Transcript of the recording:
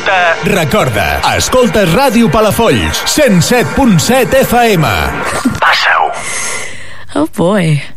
Recorda, escoltes Ràdio Palafolls, 107.7 FM. Passa-ho. Oh boy.